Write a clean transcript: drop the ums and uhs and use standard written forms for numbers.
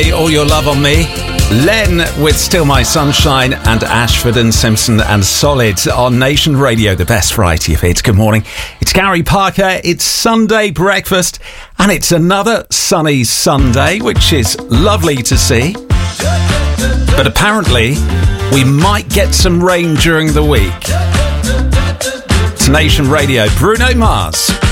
Lay All Your Love on Me. Len with Still My Sunshine, and Ashford and Simpson and Solid on Nation Radio, the best variety of hits. Good morning. It's Gary Parker. It's Sunday breakfast, and it's another sunny Sunday, which is lovely to see. But apparently, we might get some rain during the week. It's Nation Radio. Bruno Mars.